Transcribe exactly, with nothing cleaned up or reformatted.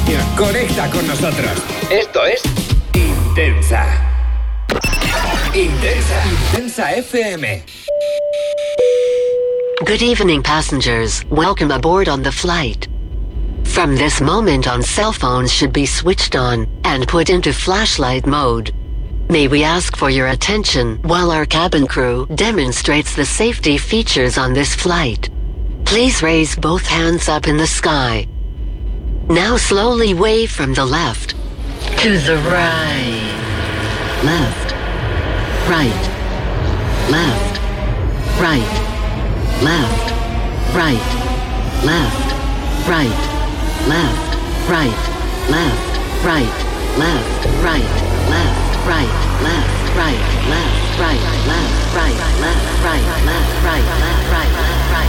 frecuencia. Conecta con nosotros. Esto es Intensa. Intensa. Intensa F M. Good evening, passengers. Welcome aboard on the flight. From this moment on, cell phones should be switched on and put into flashlight mode. May we ask for your attention while our cabin crew demonstrates the safety features on this flight. Please raise both hands up in the sky. Now slowly wave from the left to the right. Left. Right. Left. Right. Left. Right. Left. Right. Left. Right. Left. Right. Left. Right. Left. Right. Left. Right. Left. Right. Left. Right. Left. Right. Left. Right.